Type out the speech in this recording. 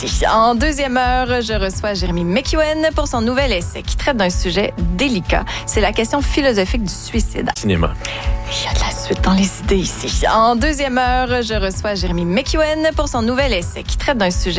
En deuxième heure, je reçois Jérémy McEwen pour son nouvel essai qui traite d'un sujet délicat. C'est la question philosophique du suicide. Cinéma. Il y a de la suite dans les idées ici. En deuxième heure, je reçois Jérémy McEwen pour son nouvel essai qui traite d'un sujet